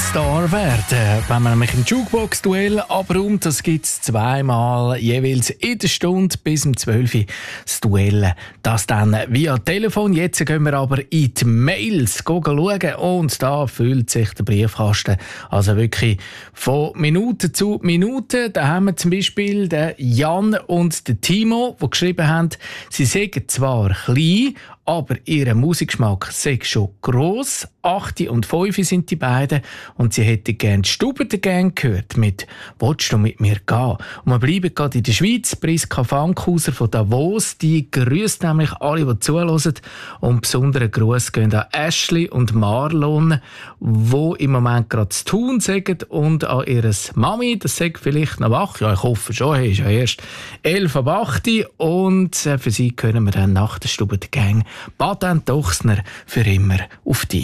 Star werden. Wenn man nämlich im Jukebox-Duell abräumt, das gibt es zweimal, jeweils in der Stunde bis um 12 Uhr das Duell. Das dann via Telefon. Jetzt gehen wir aber in die Mails schauen und da füllt sich der Briefkasten. Also wirklich von Minute zu Minute. Da haben wir zum Beispiel den Jan und den Timo, die geschrieben haben, sie seien zwar klein, aber ihr Musikgeschmack sei schon gross. 8 und 5 sind die beiden und sie hätten gerne die Stubentergang gehört mit «Willst du mit mir gehen?» Und wir bleiben gerade in der Schweiz. Priska Fankhauser von Davos, die grüßt nämlich alle, die zuhören. Und besonderen Gruß gehen an Ashley und Marlon, die im Moment gerade zu tun sind, und an ihre Mami, das sagt vielleicht noch wach. Ja, ich hoffe schon, er ist ja erst 11:08 und für sie können wir dann nach der Stubentergang Baden Dochsner für immer auf die.